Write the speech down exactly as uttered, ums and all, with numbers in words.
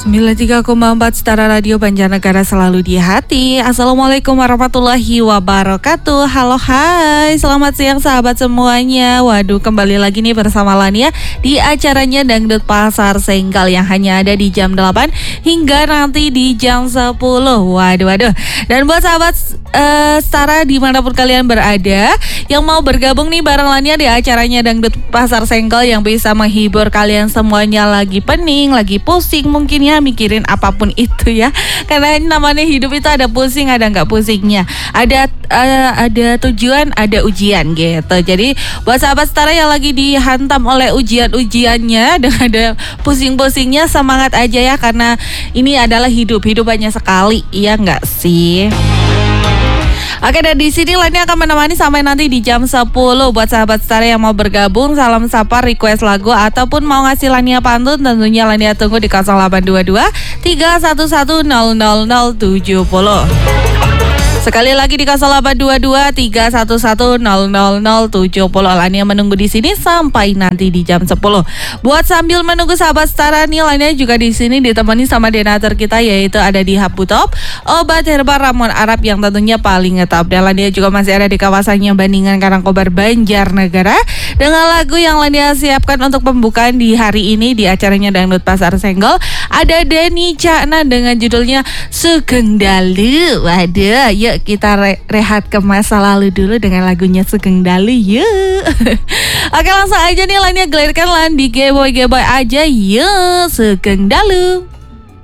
sembilan puluh tiga koma empat Setara Radio Banjarnegara selalu di hati. Assalamualaikum warahmatullahi wabarakatuh. Halo hai, selamat siang sahabat semuanya. Waduh, kembali lagi nih bersama Lania di acaranya Dangdut Pasar Senggal yang hanya ada di jam delapan hingga nanti di jam sepuluh. Waduh, waduh. Dan buat sahabat uh, Setara dimanapun kalian berada yang mau bergabung nih bareng Lania di acaranya Dangdut Pasar Senggal yang bisa menghibur kalian semuanya lagi pening, lagi pusing mungkin ya, mikirin apapun itu ya, karena namanya hidup itu ada pusing ada nggak pusingnya, ada uh, ada tujuan ada ujian gitu. Jadi buat sahabat Setara yang lagi dihantam oleh ujian-ujiannya dan ada pusing-pusingnya, semangat aja ya, karena ini adalah hidup hidup hanya sekali, iya nggak sih? Oke, dan di sini Lania akan menemani sampai nanti di jam sepuluh. Buat sahabat Setara yang mau bergabung, salam sapa, request lagu ataupun mau ngasih Lania pantun, tentunya Lania tunggu di nol delapan dua dua tiga satu satu nol nol nol tujuh nol. Sekali lagi di nol delapan dua dua tiga satu satu nol nol nol tujuh nol. Lania menunggu di sini sampai nanti di jam sepuluh. Buat sambil menunggu sahabat Setara nih, Lania juga di sini ditemani sama donatur kita, yaitu ada di Haputop, obat herbal ramuan Arab yang tentunya paling ngetop. Dan Lania juga masih ada di kawasannya Bandingan Karangkobar Banjarnegara dengan lagu yang Lania siapkan untuk pembukaan di hari ini di acaranya Dangdut Pasar Senggol. Ada Denny Cakna dengan judulnya Sugeng Dalu. Waduh, yuk kita re- rehat ke masa lalu dulu dengan lagunya Sugeng Dalu, yuk. Oke, langsung aja nih Lania gelirkan lan di Geboy Geboy aja, yuk Sugeng Dalu.